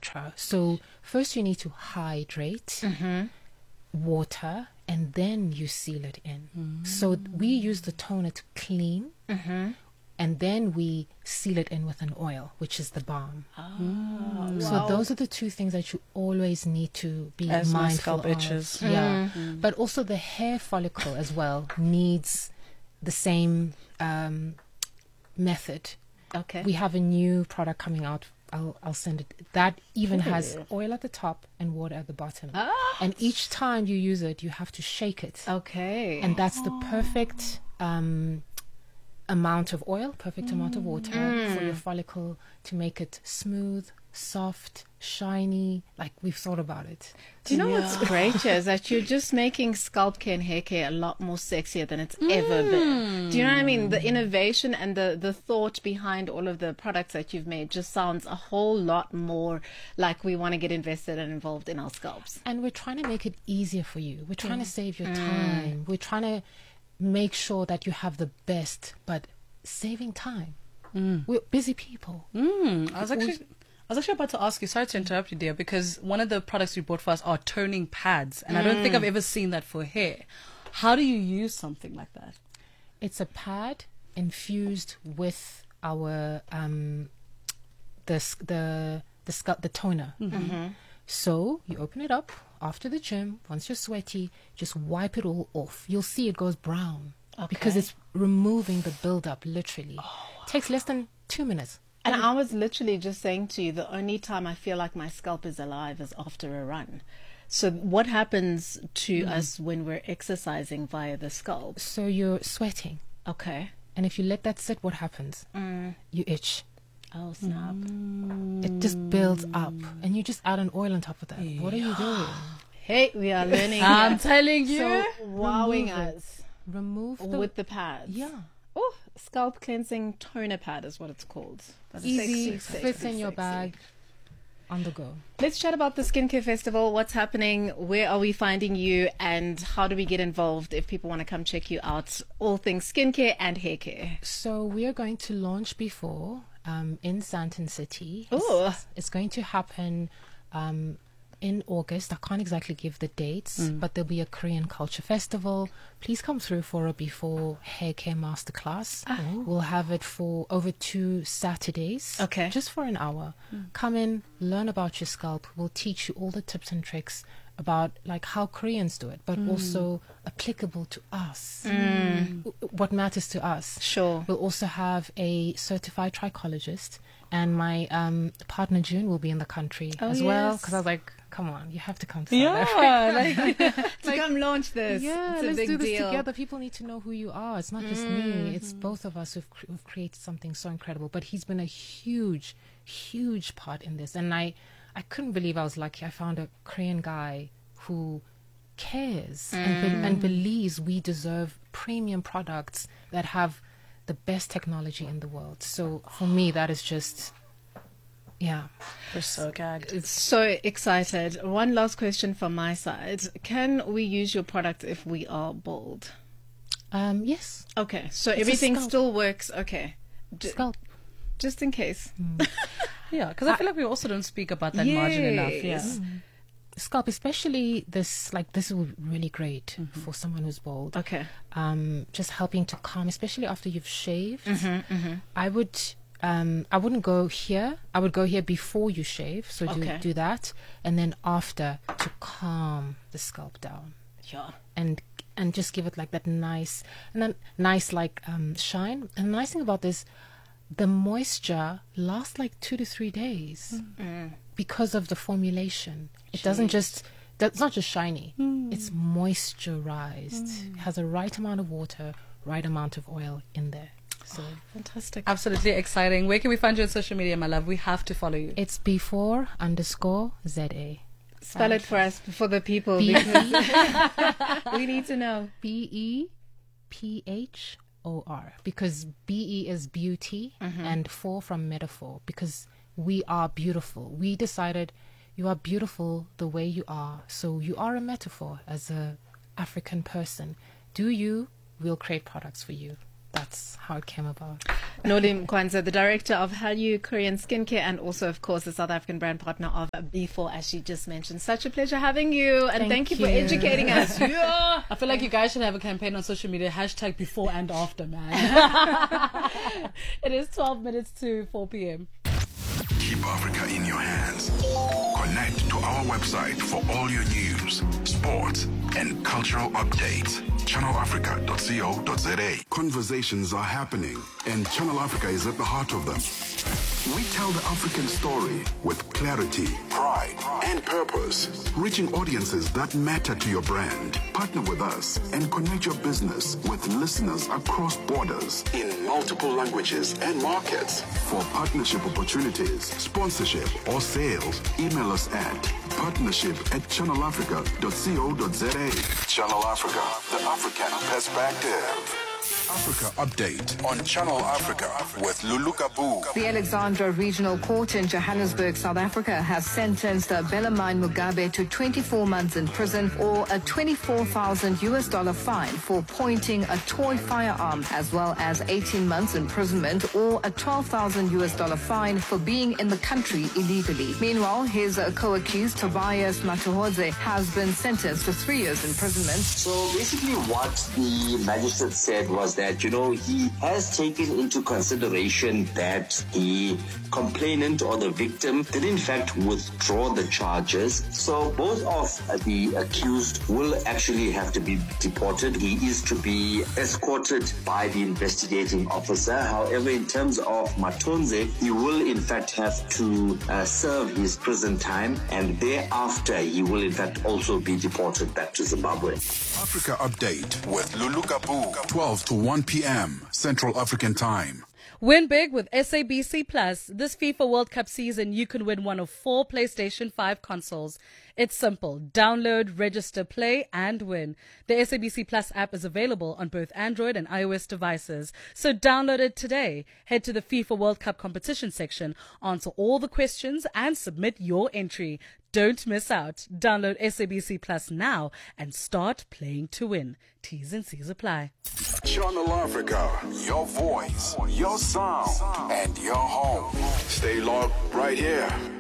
water. So first you need to hydrate, water, and then you seal it in. So we use the toner to clean, and then we seal it in with an oil, which is the balm. So those are the two things that you always need to be As my mindful scalp of. itches. Yeah, but also the hair follicle as well needs the same method. Okay. We have a new product coming out. I'll send it. That even has oil at the top and water at the bottom. And each time you use it, you have to shake it. Okay. And that's the perfect amount of oil, perfect amount of water for your follicle to make it smooth, soft, shiny. Like, we've thought about it. Do you know what's great here is that you're just making scalp care and hair care a lot more sexier than it's ever been. Do you know what I mean? The innovation and the thought behind all of the products that you've made just sounds a whole lot more like we want to get invested and involved in our scalps. And we're trying to make it easier for you. We're trying to save your time. We're trying to make sure that you have the best, but saving time. We're busy people. I was actually about to ask you, sorry to interrupt you, dear, because one of the products you bought for us are toning pads, and I don't think I've ever seen that for hair. How do you use something like that? It's a pad infused with our the toner. So you open it up after the gym. Once you're sweaty, just wipe it all off. You'll see it goes brown because it's removing the buildup. Literally, takes less than 2 minutes. And I was literally just saying to you, the only time I feel like my scalp is alive is after a run. So what happens to us when we're exercising via the scalp? So you're sweating, Okay. and if you let that sit, what happens? You itch. Oh, snap. It just builds up, and you just add an oil on top of that. What are you doing? Hey, we are learning. I'm telling you. So wowing Remove it. us Remove the with the pads. yeah. Oh, scalp cleansing toner pad is what it's called. That's Easy, sexy, fits sexy, in your sexy. bag, on the go. Let's chat about the Skincare Festival. What's happening? Where are we finding you? And how do we get involved if people want to come check you out? All things skincare and hair care. So we are going to launch before in Sandton City. Ooh. It's going to happen in August. I can't exactly give the dates, but there'll be a Korean culture festival. Please come through for a before hair care masterclass. We'll have it for over 2 Saturdays. Okay. Just for an hour. Come in, learn about your scalp. We'll teach you all the tips and tricks about like how Koreans do it, but also applicable to us. What matters to us. Sure. We'll also have a certified trichologist, and my partner June will be in the country as well, because I was like, come on, you have to come to South Africa. To come launch this. Yeah, it's a let's big do this deal. together. People need to know who you are. It's not just me. It's both of us who've created something so incredible. But he's been a huge, huge part in this. And I couldn't believe I was lucky. I found a Korean guy who cares and believes we deserve premium products that have the best technology in the world. So for me, that is just, yeah. We're so gagged. So excited. One last question from my side. Can we use your product if we are bald? Yes. Okay, so a everything scalp. still works. Okay. Scalp. Just in case. Yeah, because I feel like we also don't speak about that margin enough. Yeah. Yes. Scalp, especially this, like this is really great for someone who's bald. Okay. Just helping to calm, especially after you've shaved. I wouldn't go here. I would go here before you shave, so do that, and then after to calm the scalp down. Yeah. And just give it like that nice like shine. And the nice thing about this, the moisture lasts like 2 to 3 days because of the formulation. It doesn't just, it's not just shiny. It's moisturized. It has the right amount of water, right amount of oil in there. So Fantastic. Absolutely exciting. Where can we find you on social media, my love? We have to follow you. it's before_ZA. Spell it for us, for the people, B- because we need to know. BEPHOR, because BE is beauty and 4 from metaphor, because we are beautiful. We decided you are beautiful the way you are, so you are a metaphor as a African person. Do you, we'll create products for you. that's how it came about. Nolim Kwanza, the director of Hallyu Korean Skincare and also, of course, the South African brand partner of B4, as she just mentioned. Such a pleasure having you, and thank you for educating us. Yeah. I feel like you guys should have a campaign on social media, hashtag before and after, man. It is 12 minutes to 4 p.m. Keep Africa in your hands. Connect to our website for all your news, sports, and cultural updates. ChannelAfrica.co.za. Conversations are happening, and Channel Africa is at the heart of them. We tell the African story with clarity, pride, and purpose, reaching audiences that matter to your brand. Partner with us and connect your business with listeners across borders in multiple languages and markets. For partnership opportunities, sponsorship, or sales, email us at partnership@channelafrica.co.za. Channel Africa, the African perspective. Africa Update on Channel Africa with Lulu Kabu. The Alexandra Regional Court in Johannesburg, South Africa, has sentenced Bellarmine Mugabe to 24 months in prison or a $24,000 fine for pointing a toy firearm, as well as 18 months imprisonment or a $12,000 fine for being in the country illegally. Meanwhile, his co-accused Tobias Matuhodze has been sentenced to 3 years imprisonment. So basically what the magistrate said was that, he has taken into consideration that the complainant or the victim did in fact withdraw the charges. So both of the accused will actually have to be deported. He is to be escorted by the investigating officer. However, in terms of Matonze, he will in fact have to serve his prison time, and thereafter he will in fact also be deported back to Zimbabwe. Africa Update with Lulu Kabu, 12 to 1 p.m. Central African Time. Win big with SABC Plus. This FIFA World Cup season, you can win one of 4 PlayStation 5 consoles. It's simple. Download, register, play, and win. The SABC Plus app is available on both Android and iOS devices. So download it today. Head to the FIFA World Cup competition section, answer all the questions, and submit your entry. Don't miss out. Download SABC Plus now and start playing to win. T's and C's apply. Channel Africa, your voice, your sound, and your home. Stay logged right here.